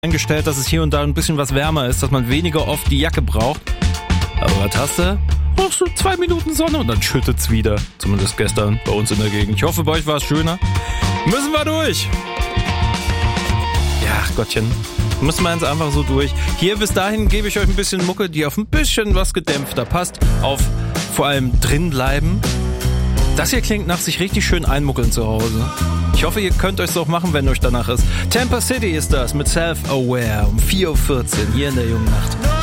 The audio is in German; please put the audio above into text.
eingestellt, dass es hier und da ein bisschen was wärmer ist, dass man weniger oft die Jacke braucht. Aber was hast du? Brauchst du 2 Minuten Sonne und dann schüttet's wieder. Zumindest gestern bei uns in der Gegend. Ich hoffe, bei euch war es schöner. Müssen wir durch. Ja, Gottchen. Müssen wir jetzt einfach so durch. Hier bis dahin gebe ich euch ein bisschen Mucke, die auf ein bisschen was gedämpfter passt. Auf vor allem drin bleiben. Das hier klingt nach sich richtig schön einmuckeln zu Hause. Ich hoffe, ihr könnt euch's auch machen, wenn euch danach ist. Tampa City ist das mit Self-Aware um 4:14 Uhr hier in der jungen Nacht.